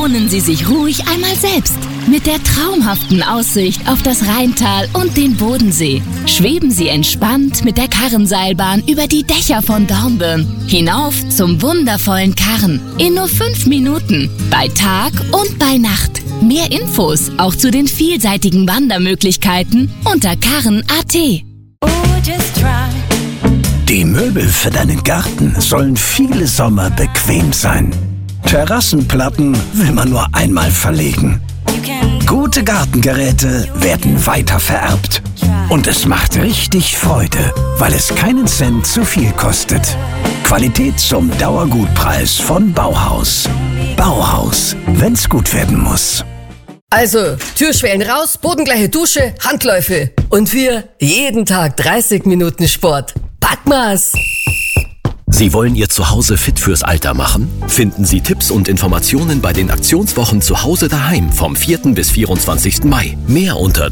Belohnen Sie sich ruhig einmal selbst. Mit der traumhaften Aussicht auf das Rheintal und den Bodensee schweben Sie entspannt mit der Karrenseilbahn über die Dächer von Dornbirn hinauf zum wundervollen Karren in nur 5 Minuten, bei Tag und bei Nacht. Mehr Infos auch zu den vielseitigen Wandermöglichkeiten unter karren.at. Die Möbel für deinen Garten sollen viele Sommer bequem sein. Terrassenplatten will man nur einmal verlegen. Gute Gartengeräte werden weiter vererbt. Und es macht richtig Freude, weil es keinen Cent zu viel kostet. Qualität zum Dauergutpreis von Bauhaus. Bauhaus, wenn's gut werden muss. Also, Türschwellen raus, bodengleiche Dusche, Handläufe. Und wir jeden Tag 30 Minuten Sport. Packmas! Sie wollen Ihr Zuhause fit fürs Alter machen? Finden Sie Tipps und Informationen bei den Aktionswochen Zuhause daheim vom 4. bis 24. Mai. Mehr unter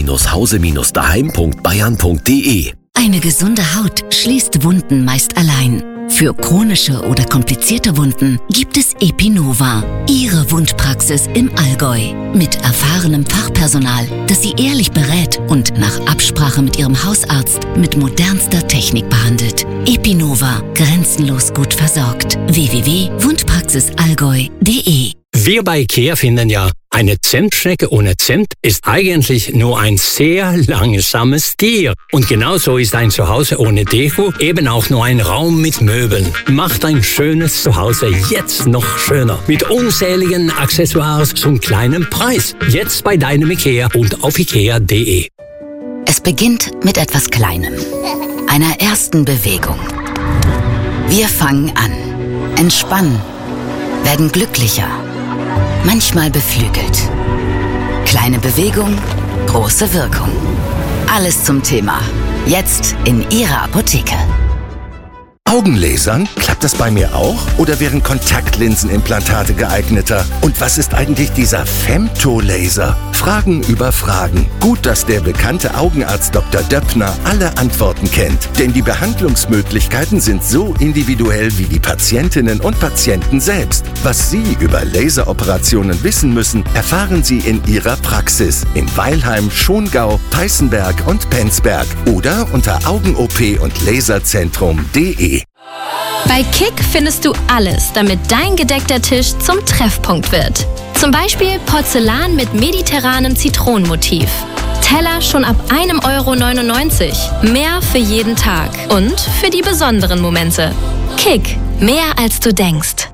zu-hause-daheim.bayern.de. Eine gesunde Haut schließt Wunden meist allein. Für chronische oder komplizierte Wunden gibt es Epinova, Ihre Wundpraxis im Allgäu. Mit erfahrenem Fachpersonal, das Sie ehrlich berät und nach Absprache mit Ihrem Hausarzt mit modernster Technik behandelt. Epinova, grenzenlos gut versorgt. www.wundpraxisallgäu.de. Wir bei IKEA finden ja, eine Zentschnecke ohne Zent ist eigentlich nur ein sehr langsames Tier. Und genauso ist ein Zuhause ohne Deko eben auch nur ein Raum mit Möbeln. Macht ein schönes Zuhause jetzt noch schöner. Mit unzähligen Accessoires zum kleinen Preis. Jetzt bei deinem IKEA und auf ikea.de. Es beginnt mit etwas Kleinem. Einer ersten Bewegung. Wir fangen an, entspannen, werden glücklicher. Manchmal beflügelt. Kleine Bewegung, große Wirkung. Alles zum Thema. Jetzt in Ihrer Apotheke. Augenlasern? Klappt das bei mir auch? Oder wären Kontaktlinsenimplantate geeigneter? Und was ist eigentlich dieser Femtolaser? Fragen über Fragen. Gut, dass der bekannte Augenarzt Dr. Döppner alle Antworten kennt. Denn die Behandlungsmöglichkeiten sind so individuell wie die Patientinnen und Patienten selbst. Was Sie über Laseroperationen wissen müssen, erfahren Sie in Ihrer Praxis. In Weilheim, Schongau, Peißenberg und Penzberg. Oder unter Augen-OP und Laserzentrum.de. Bei Kick findest du alles, damit dein gedeckter Tisch zum Treffpunkt wird. Zum Beispiel Porzellan mit mediterranem Zitronenmotiv. Teller schon ab 1,99 €. Mehr für jeden Tag und für die besonderen Momente. Kick, mehr als du denkst.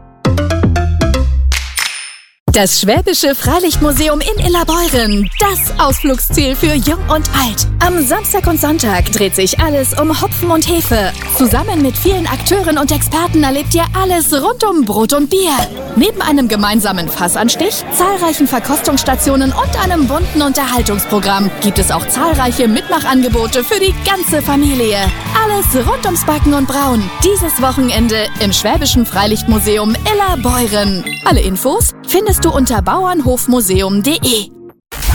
Das Schwäbische Freilichtmuseum in Illerbeuren. Das Ausflugsziel für Jung und Alt. Am Samstag und Sonntag dreht sich alles um Hopfen und Hefe. Zusammen mit vielen Akteuren und Experten erlebt ihr alles rund um Brot und Bier. Neben einem gemeinsamen Fassanstich, zahlreichen Verkostungsstationen und einem bunten Unterhaltungsprogramm gibt es auch zahlreiche Mitmachangebote für die ganze Familie. Alles rund ums Backen und Brauen. Dieses Wochenende im Schwäbischen Freilichtmuseum Illerbeuren. Alle Infos findest du unter bauernhofmuseum.de.